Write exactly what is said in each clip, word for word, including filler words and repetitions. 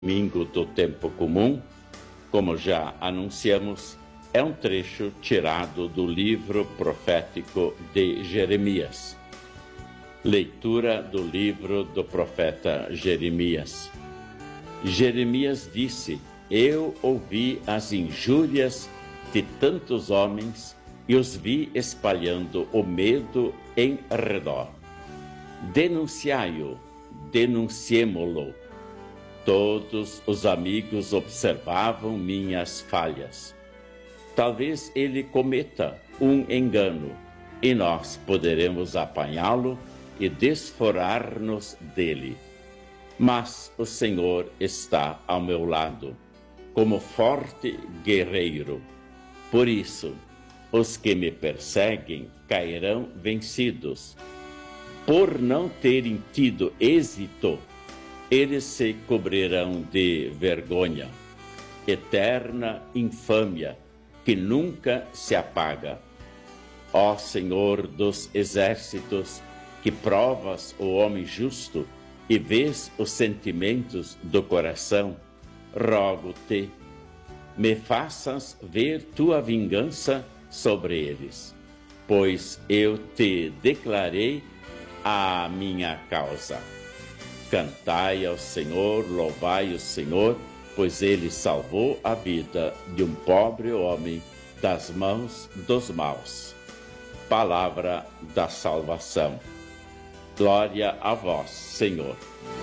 Domingo do Tempo Comum, como já anunciamos, é um trecho tirado do livro profético de Jeremias. Leitura do livro do profeta Jeremias. Jeremias disse: Eu ouvi as injúrias de tantos homens e os vi espalhando o medo em redor. Denunciai-o, denunciemo-lo. Todos os amigos observavam minhas falhas. Talvez ele cometa um engano e nós poderemos apanhá-lo e desforar-nos dele. Mas o Senhor está ao meu lado, como forte guerreiro. Por isso, os que me perseguem cairão vencidos. Por não terem tido êxito, eles se cobrirão de vergonha, eterna infâmia, que nunca se apaga. Ó Senhor dos exércitos, que provas o homem justo e vês os sentimentos do coração, rogo-te, me faças ver tua vingança sobre eles, pois eu te declarei a minha causa. Cantai ao Senhor, louvai o Senhor, pois ele salvou a vida de um pobre homem das mãos dos maus. Palavra da salvação. Glória a vós, Senhor.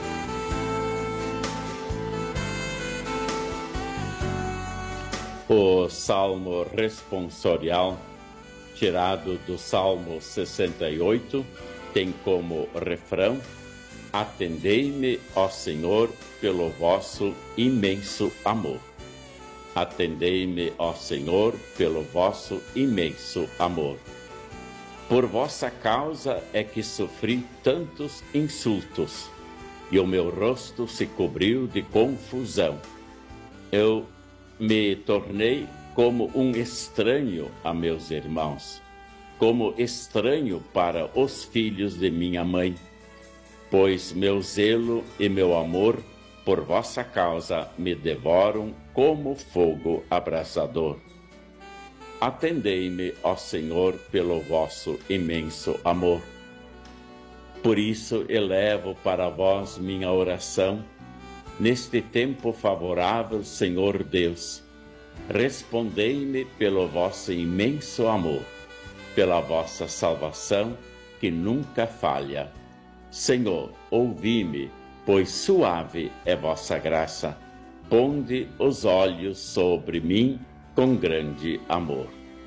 O Salmo responsorial, tirado do Salmo sessenta e oito, tem como refrão: Atendei-me, ó Senhor, pelo vosso imenso amor. Atendei-me, ó Senhor, pelo vosso imenso amor. Por vossa causa é que sofri tantos insultos, e o meu rosto se cobriu de confusão. Eu me tornei como um estranho a meus irmãos, como estranho para os filhos de minha mãe. Pois meu zelo e meu amor por vossa causa me devoram como fogo abrasador. Atendei-me, ó Senhor, pelo vosso imenso amor. Por isso elevo para vós minha oração, neste tempo favorável, Senhor Deus. Respondei-me pelo vosso imenso amor, pela vossa salvação que nunca falha. Senhor, ouvi-me, pois suave é vossa graça. Ponde os olhos sobre mim com grande amor.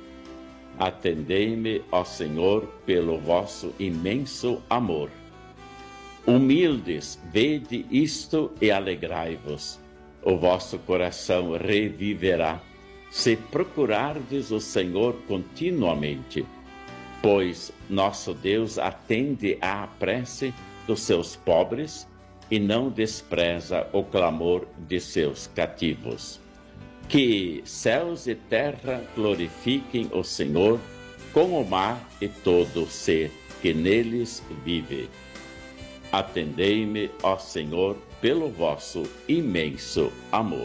Atendei-me, ó Senhor, pelo vosso imenso amor. Humildes, vede isto e alegrai-vos. O vosso coração reviverá, se procurardes o Senhor continuamente. Pois nosso Deus atende à prece dos seus pobres e não despreza o clamor de seus cativos. Que céus e terra glorifiquem o Senhor, com o mar e todo ser que neles vive. Atendei-me, ó Senhor, pelo vosso imenso amor.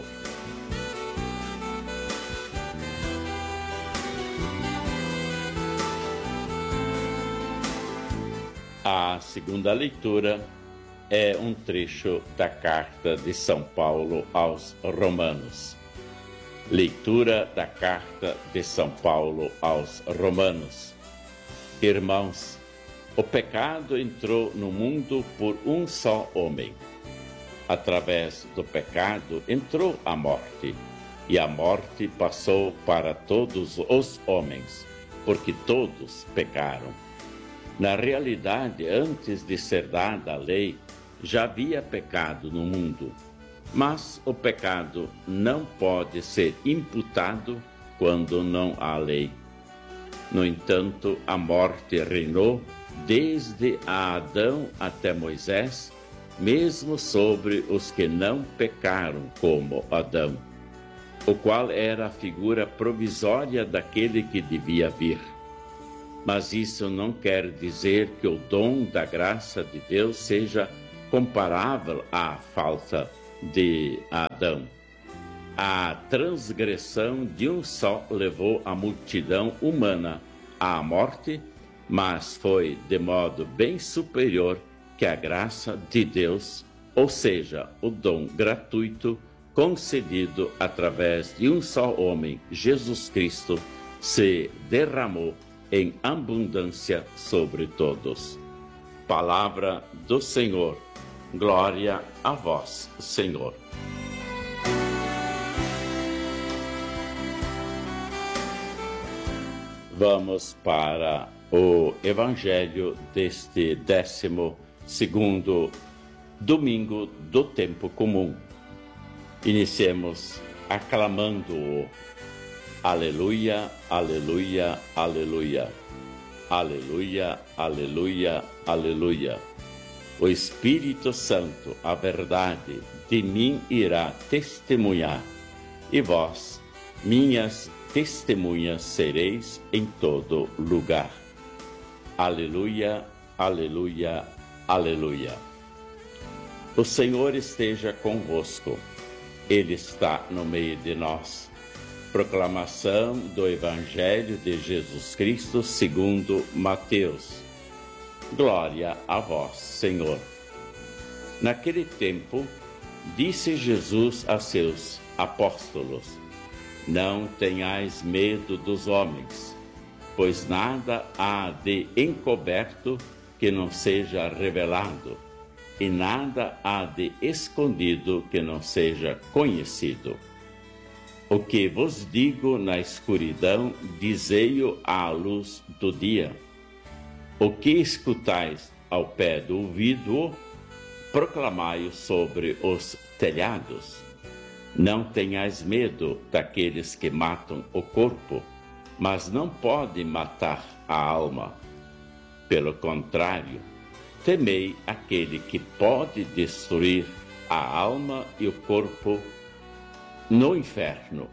A segunda leitura é um trecho da carta de São Paulo aos Romanos. Leitura da carta de São Paulo aos Romanos. Irmãos, o pecado entrou no mundo por um só homem. Através do pecado entrou a morte, e a morte passou para todos os homens, porque todos pecaram. Na realidade, antes de ser dada a lei, já havia pecado no mundo, mas o pecado não pode ser imputado quando não há lei. No entanto, a morte reinou desde Adão até Moisés, mesmo sobre os que não pecaram como Adão, o qual era a figura provisória daquele que devia vir. Mas isso não quer dizer que o dom da graça de Deus seja comparável à falta de Adão. A transgressão de um só levou a multidão humana à morte, mas foi de modo bem superior que a graça de Deus, ou seja, o dom gratuito concedido através de um só homem, Jesus Cristo, se derramou em abundância sobre todos. Palavra do Senhor. Glória a vós, Senhor. Vamos para o Evangelho deste décimo segundo domingo do tempo comum. Iniciemos aclamando-o. Aleluia, aleluia, aleluia. Aleluia, aleluia, aleluia. O Espírito Santo, a verdade, de mim irá testemunhar, e vós, minhas testemunhas, sereis em todo lugar. Aleluia, aleluia, aleluia. O Senhor esteja convosco. Ele está no meio de nós. Proclamação do Evangelho de Jesus Cristo segundo Mateus. Glória a vós, Senhor. Naquele tempo, disse Jesus a seus apóstolos: não tenhais medo dos homens, pois nada há de encoberto que não seja revelado, e nada há de escondido que não seja conhecido. O que vos digo na escuridão, dizei-o à luz do dia. O que escutais ao pé do ouvido, proclamai-o sobre os telhados. Não tenhais medo daqueles que matam o corpo, mas não podem matar a alma. Pelo contrário, temei aquele que pode destruir a alma e o corpo no inferno.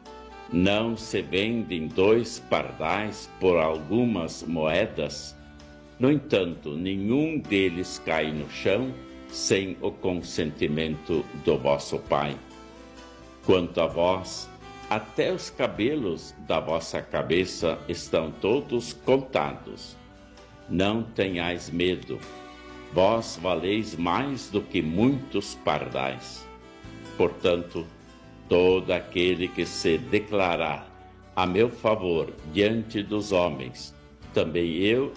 Não se vendem dois pardais por algumas moedas? No entanto, nenhum deles cai no chão sem o consentimento do vosso Pai. Quanto a vós, até os cabelos da vossa cabeça estão todos contados. Não tenhais medo, vós valeis mais do que muitos pardais. Portanto, todo aquele que se declarar a meu favor diante dos homens, também eu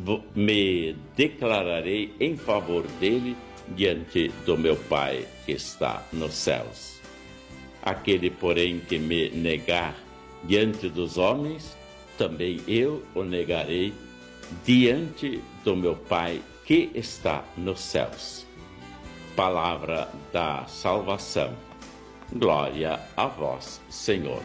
me declararei em favor dele diante do meu Pai que está nos céus. Aquele, porém, que me negar diante dos homens, também eu o negarei diante do meu Pai que está nos céus. Palavra da salvação. Glória a vós, Senhor.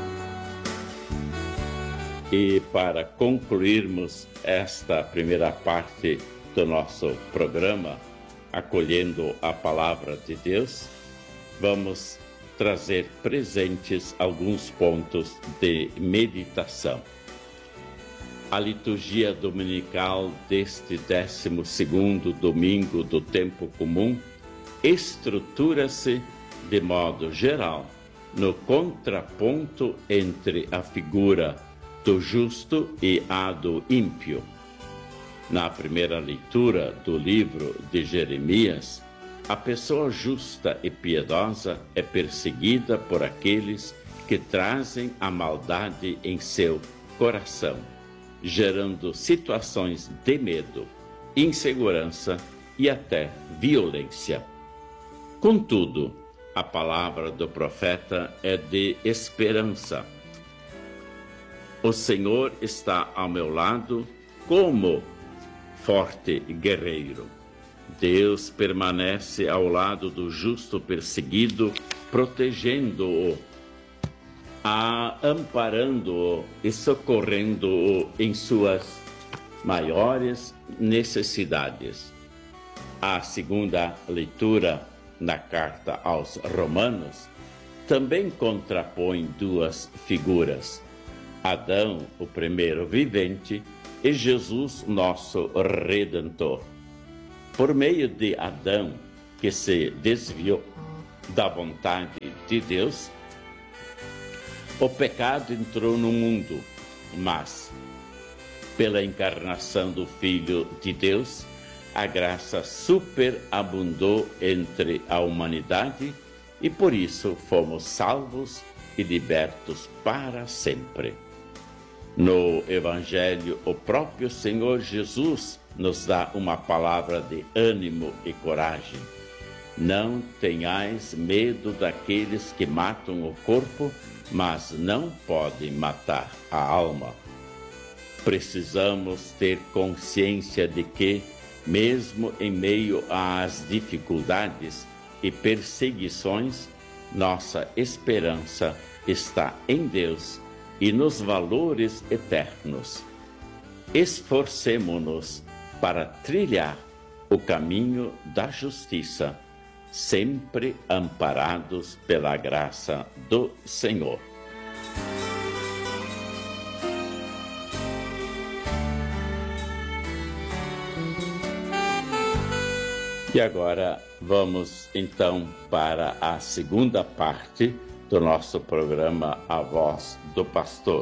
E para concluirmos esta primeira parte do nosso programa, acolhendo a palavra de Deus, vamos trazer presentes alguns pontos de meditação. A liturgia dominical deste décimo segundo domingo do tempo comum estrutura-se, de modo geral, no contraponto entre a figura do justo e a do ímpio. Na primeira leitura do livro de Jeremias, a pessoa justa e piedosa é perseguida por aqueles que trazem a maldade em seu coração, gerando situações de medo, insegurança e até violência. Contudo, a palavra do profeta é de esperança. O Senhor está ao meu lado como forte guerreiro. Deus permanece ao lado do justo perseguido, protegendo-o, amparando-o e socorrendo-o em suas maiores necessidades. A segunda leitura na carta aos Romanos também contrapõe duas figuras: Adão, o primeiro vivente, e Jesus, nosso Redentor. Por meio de Adão, que se desviou, da vontade de Deus, o pecado entrou no mundo, mas pela encarnação do Filho de Deus, a graça superabundou entre a humanidade e por isso fomos salvos e libertos para sempre. No Evangelho, o próprio Senhor Jesus nos dá uma palavra de ânimo e coragem. Não tenhais medo daqueles que matam o corpo, mas não podem matar a alma. Precisamos ter consciência de que, mesmo em meio às dificuldades e perseguições, nossa esperança está em Deus e nos valores eternos. Esforcemo-nos para trilhar o caminho da justiça, sempre amparados pela graça do Senhor. E agora vamos então para a segunda parte do nosso programa A Voz do Pastor.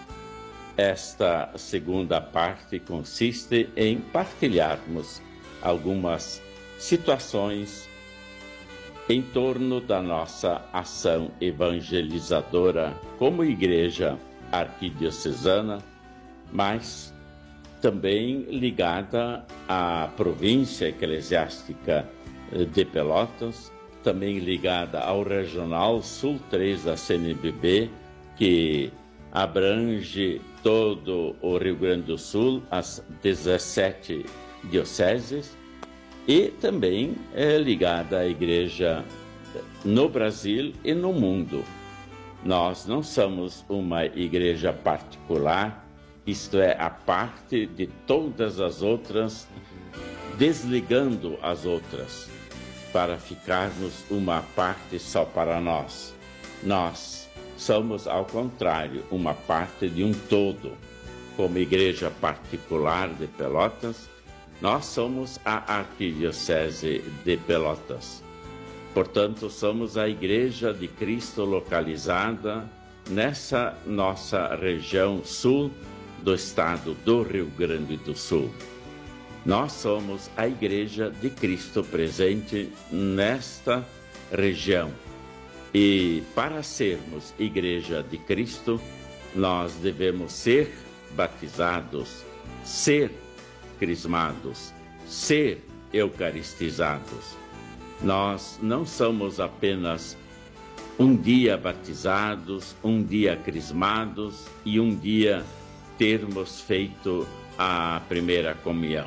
Esta segunda parte consiste em partilharmos algumas situações em torno da nossa ação evangelizadora como igreja arquidiocesana, mas também ligada à província eclesiástica de Pelotas, também ligada ao Regional Sul três da C N B B, que abrange todo o Rio Grande do Sul, as dezessete dioceses, e também é ligada à igreja no Brasil e no mundo. Nós não somos uma igreja particular, isto é, a parte de todas as outras, desligando as outras, para ficarmos uma parte só para nós. Nós somos, ao contrário, uma parte de um todo. Como igreja particular de Pelotas, nós somos a Arquidiocese de Pelotas. Portanto, somos a Igreja de Cristo localizada nessa nossa região sul do estado do Rio Grande do Sul. Nós somos a Igreja de Cristo presente nesta região. E para sermos Igreja de Cristo, nós devemos ser batizados, ser crismados, ser eucaristizados. Nós não somos apenas um dia batizados, um dia crismados e um dia termos feito a primeira comunhão.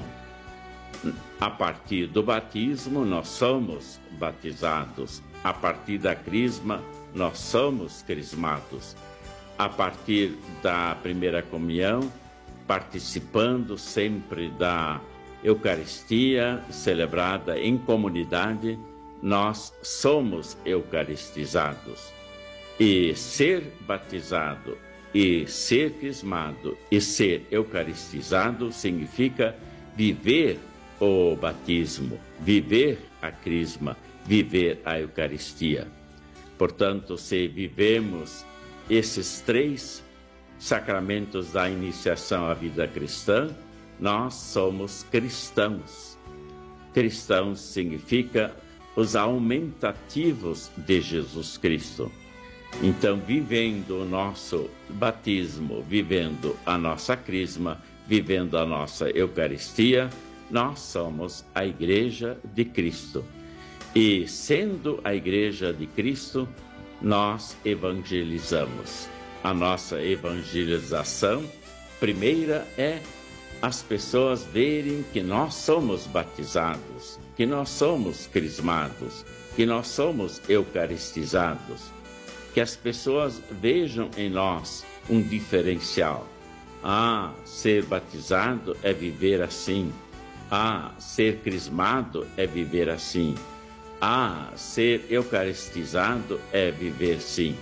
A partir do batismo, nós somos batizados. A partir da crisma, nós somos crismados. A partir da primeira comunhão, participando sempre da Eucaristia celebrada em comunidade, nós somos eucaristizados. E ser batizado, e ser crismado, e ser eucaristizado significa viver o batismo, viver a crisma, viver a Eucaristia. Portanto, se vivemos esses três sacramentos da iniciação à vida cristã, nós somos cristãos. Cristãos significa os aumentativos de Jesus Cristo. Então, vivendo o nosso batismo, vivendo a nossa crisma, vivendo a nossa Eucaristia, nós somos a Igreja de Cristo. E, sendo a Igreja de Cristo, nós evangelizamos. A nossa evangelização primeira é as pessoas verem que nós somos batizados, que nós somos crismados, que nós somos eucaristizados, que as pessoas vejam em nós um diferencial. Ah, ser batizado é viver assim. Ah, ser crismado é viver assim. Ah, ser eucaristizado é viver sim.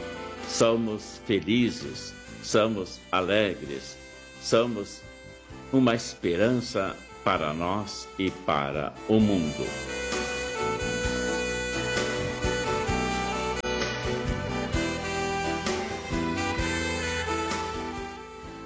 Somos felizes, somos alegres, somos uma esperança para nós e para o mundo.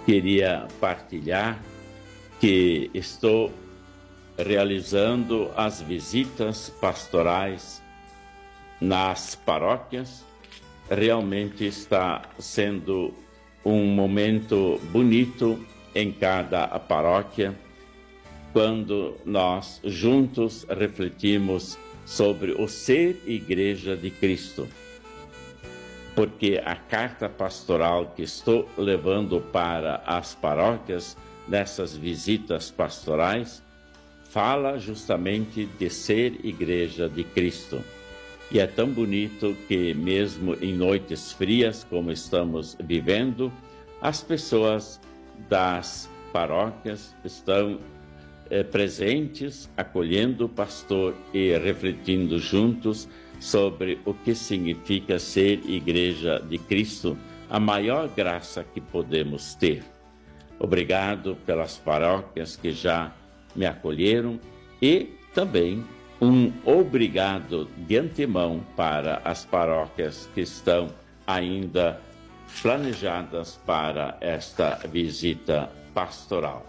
queria partilhar que estou realizando as visitas pastorais nas paróquias. Realmente está sendo um momento bonito em cada paróquia, quando nós juntos refletimos sobre o ser Igreja de Cristo. Porque a carta pastoral que estou levando para as paróquias nessas visitas pastorais fala justamente de ser Igreja de Cristo. E é tão bonito que mesmo em noites frias como estamos vivendo, as pessoas das paróquias estão eh, presentes, acolhendo o pastor e refletindo juntos sobre o que significa ser Igreja de Cristo, a maior graça que podemos ter. Obrigado pelas paróquias que já me acolheram e também um obrigado de antemão para as paróquias que estão ainda planejadas para esta visita pastoral.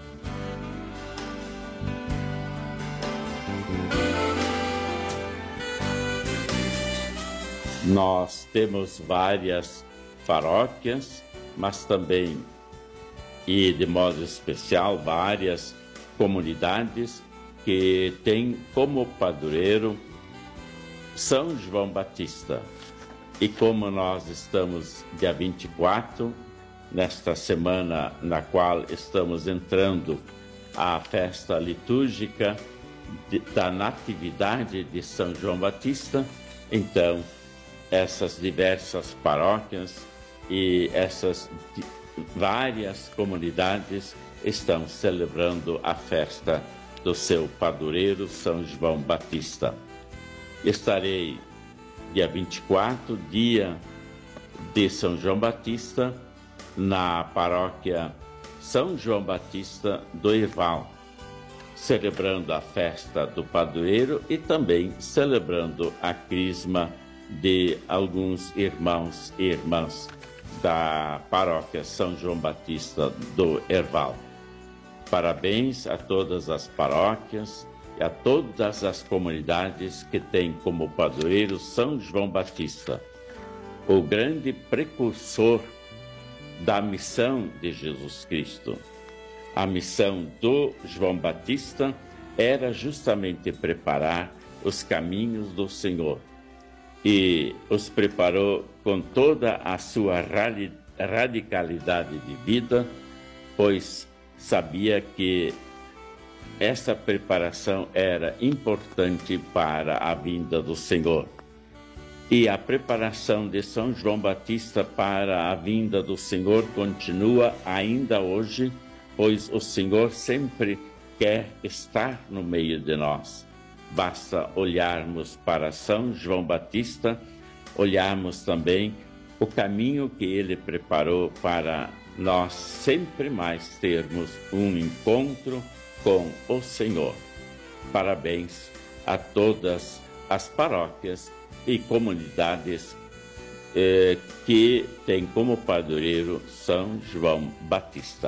Nós temos várias paróquias, mas também, e de modo especial, várias comunidades que têm como padroeiro São João Batista. E como nós estamos dia vinte e quatro, nesta semana na qual estamos entrando a festa litúrgica de, da Natividade de São João Batista, então essas diversas paróquias e essas várias comunidades estão celebrando a festa do seu padroeiro São João Batista. Estarei dia vinte e quatro, dia de São João Batista, na paróquia São João Batista do Herval, celebrando a festa do padroeiro e também celebrando a crisma de alguns irmãos e irmãs da paróquia São João Batista do Herval. Parabéns a todas as paróquias e a todas as comunidades que têm como padroeiro São João Batista, o grande precursor da missão de Jesus Cristo. A missão do João Batista era justamente preparar os caminhos do Senhor, e os preparou com toda a sua radicalidade de vida, pois sabia que essa preparação era importante para a vinda do Senhor. E a preparação de São João Batista para a vinda do Senhor continua ainda hoje, pois o Senhor sempre quer estar no meio de nós. Basta olharmos para São João Batista, olharmos também o caminho que ele preparou para nós sempre mais termos um encontro com o Senhor. Parabéns a todas as paróquias e comunidades eh, que têm como padroeiro São João Batista.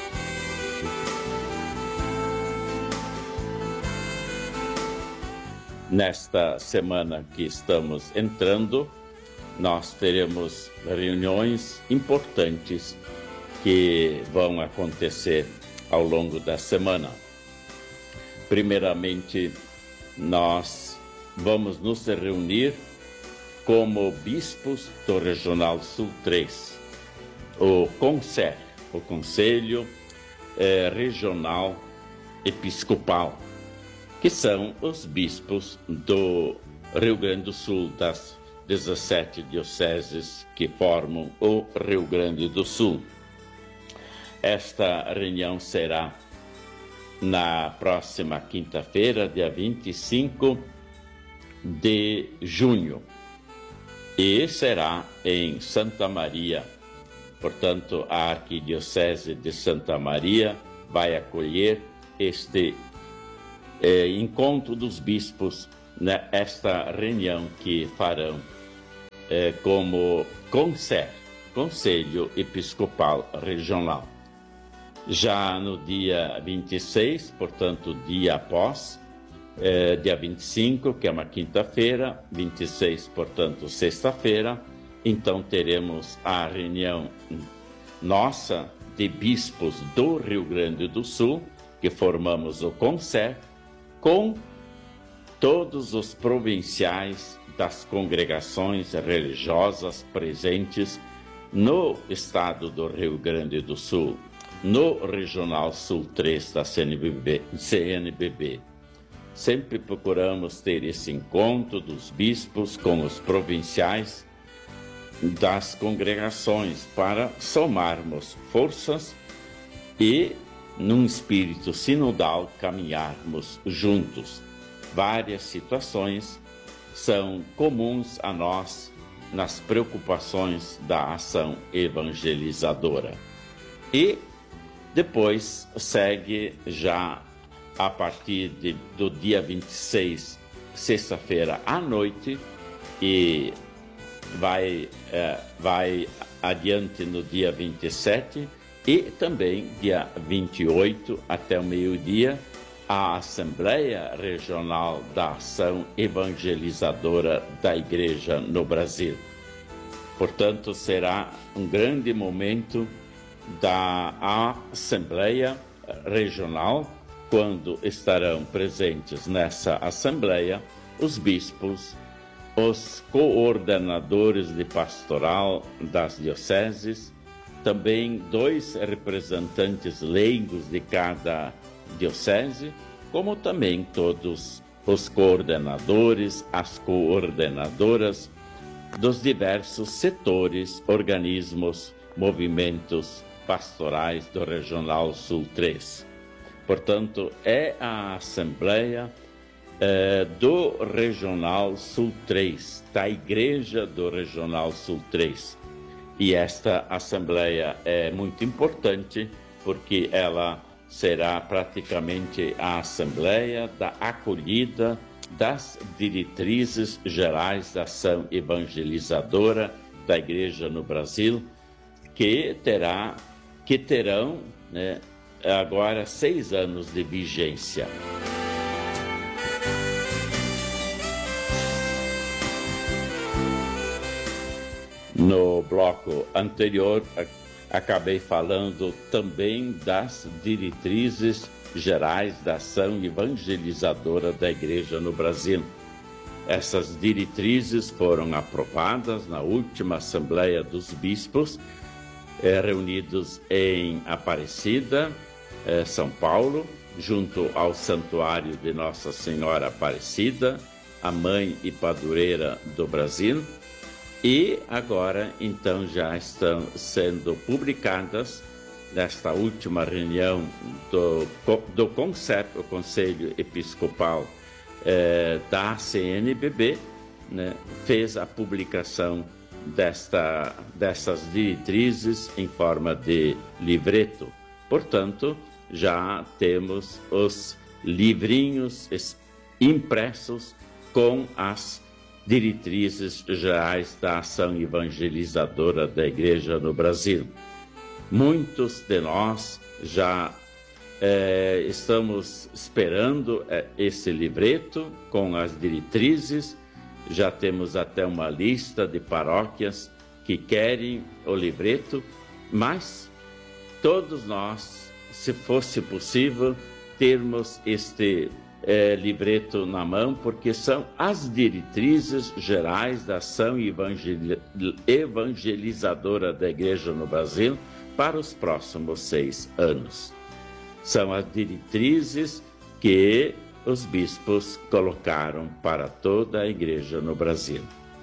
Nesta semana que estamos entrando, nós teremos reuniões importantes que vão acontecer ao longo da semana. Primeiramente, nós vamos nos reunir como bispos do Regional Sul três, o CONSER, o Conselho eh, Regional Episcopal, que são os bispos do Rio Grande do Sul, das dezessete dioceses que formam o Rio Grande do Sul. Esta reunião será na próxima quinta-feira, dia vinte e cinco de junho, e será em Santa Maria. Portanto, a Arquidiocese de Santa Maria vai acolher este eh, encontro dos bispos, nesta reunião que farão eh, como CONSER, Conselho Episcopal Regional. Já no dia vinte e seis, portanto, dia após, é, dia vinte e cinco, que é uma quinta-feira, vinte e seis, portanto, sexta-feira, então teremos a reunião nossa de bispos do Rio Grande do Sul, que formamos o CONSER, com todos os provinciais das congregações religiosas presentes no estado do Rio Grande do Sul, no Regional Sul três da C N B B. Sempre procuramos ter esse encontro dos bispos com os provinciais das congregações para somarmos forças e, num espírito sinodal, caminharmos juntos. Várias situações são comuns a nós nas preocupações da ação evangelizadora. E depois segue já a partir de, do dia vinte e seis, sexta-feira à noite, e vai, é, vai adiante no dia vinte e sete e também dia vinte e oito até o meio-dia, a Assembleia Regional da Ação Evangelizadora da Igreja no Brasil. Portanto, será um grande momento da Assembleia Regional, quando estarão presentes nessa Assembleia os bispos, os coordenadores de pastoral das dioceses, também dois representantes leigos de cada diocese, como também todos os coordenadores, as coordenadoras dos diversos setores, organismos, movimentos pastorais do Regional Sul três. Portanto, é a Assembleia eh, do Regional Sul três, da Igreja do Regional Sul três. E esta Assembleia é muito importante porque ela será praticamente a Assembleia da acolhida das diretrizes gerais da ação evangelizadora da Igreja no Brasil, que, terá, que terão né, agora seis anos de vigência. No bloco anterior, acabei falando também das diretrizes gerais da ação evangelizadora da Igreja no Brasil. Essas diretrizes foram aprovadas na última Assembleia dos Bispos, eh, reunidos em Aparecida, eh, São Paulo, junto ao Santuário de Nossa Senhora Aparecida, a Mãe e Padroeira do Brasil. E agora, então, já estão sendo publicadas, nesta última reunião do, do CONSER, o Conselho Episcopal eh, da C N B B, né, fez a publicação desta, dessas diretrizes em forma de livreto. Portanto, já temos os livrinhos impressos com as diretrizes gerais da ação evangelizadora da Igreja no Brasil. Muitos de nós já eh, estamos esperando eh, esse livreto com as diretrizes. Já temos até uma lista de paróquias que querem o livreto, mas todos nós, se fosse possível, termos este É, livreto na mão, porque são as diretrizes gerais da ação evangel... evangelizadora da Igreja no Brasil para os próximos seis anos. São as diretrizes que os bispos colocaram para toda a Igreja no Brasil.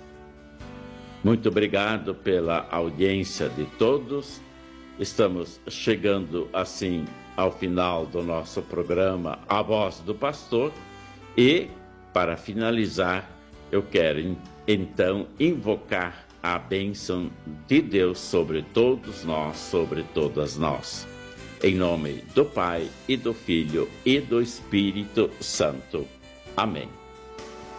Muito obrigado pela audiência de todos. Estamos chegando assim ao final do nosso programa A Voz do Pastor, e para finalizar eu quero então invocar a bênção de Deus sobre todos nós, sobre todas nós. Em nome do Pai e do Filho e do Espírito Santo. Amém.